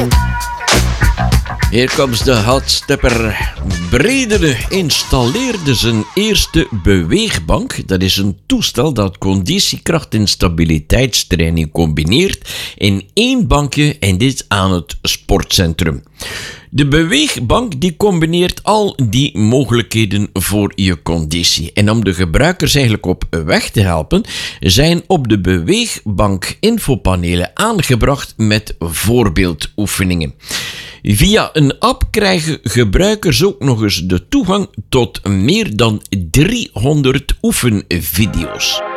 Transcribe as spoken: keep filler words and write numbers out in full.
Hier komt de hardstepper. Bredere installeerde zijn eerste beweegbank. Dat is een toestel dat conditiekracht en stabiliteitstraining combineert in één bankje en dit aan het sportcentrum. De beweegbank die combineert al die mogelijkheden voor je conditie. En om de gebruikers eigenlijk op weg te helpen, zijn op de beweegbank infopanelen aangebracht met voorbeeldoefeningen. Via een app krijgen gebruikers ook nog eens de toegang tot meer dan driehonderd oefenvideo's.